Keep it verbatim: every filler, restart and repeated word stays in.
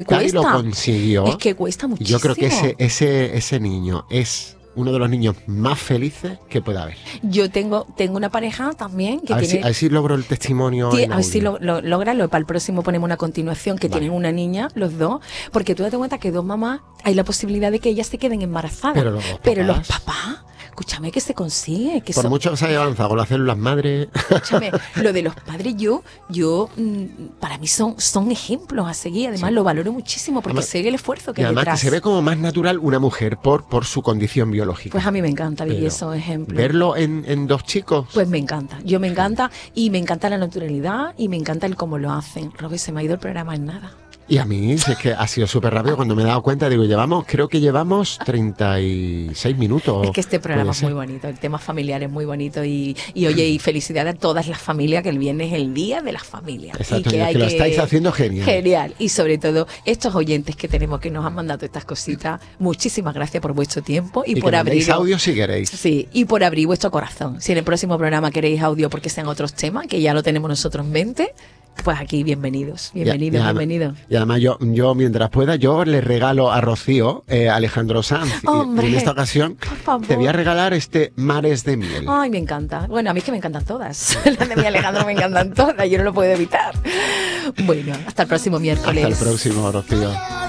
evitar y lo consiguió. Es que cuesta muchísimo. Y yo creo que ese, ese, ese niño es uno de los niños más felices que pueda haber. Yo tengo, tengo una pareja también que a ver tiene... Si, a ver si logro el testimonio. Tiene, en a ver si audio. lo, lo logra, lo, para el próximo ponemos una continuación que Vale. tienen una niña, los dos, porque tú date cuenta que dos mamás, hay la posibilidad de que ellas se queden embarazadas. Pero los Pero los papás- papás, escúchame, que se consigue. Que Por son- mucho que se haya avanzado con las células madre. Escúchame, lo de los padres, yo, yo, mm, para mí son, son ejemplos a seguir. Además, Sí. lo valoro muchísimo porque Además- sé el esfuerzo que Y hay además detrás. que se ve como más natural una mujer por, por su condición biológica. Pues a mí me encanta vivir Pero esos ejemplos. verlo en, en dos chicos. Pues me encanta, yo me encanta y me encanta la naturalidad y me encanta el cómo lo hacen. Robert, se me ha ido el programa en nada. Y a mí, si es que ha sido súper rápido, cuando me he dado cuenta, digo, llevamos, creo que llevamos treinta y seis minutos. Es que este programa puede es muy ser. bonito, el tema familiar es muy bonito y, y oye, y felicidades a todas las familias, que el viernes es el día de las familias. Exacto, y que, y es hay que lo estáis haciendo genial. Genial. Y sobre todo, estos oyentes que tenemos que nos han mandado estas cositas, muchísimas gracias por vuestro tiempo y, Y por que mandéis abrir audio si queréis. Sí, y por abrir vuestro corazón. Si en el próximo programa queréis audio porque sean otros temas, que ya lo tenemos nosotros en mente, pues aquí bienvenidos, bienvenidos, Y- y adem- bienvenidos. Y además yo, yo mientras pueda, yo le regalo a Rocío, eh, Alejandro Sanz. Y- Hombre, y en esta ocasión por favor. te voy a regalar este Mares de Miel. Ay, me encanta. Bueno, a mí es que me encantan todas. Las de mi Alejandro me encantan todas, yo no lo puedo evitar. Bueno, hasta el próximo miércoles. Hasta el próximo, Rocío.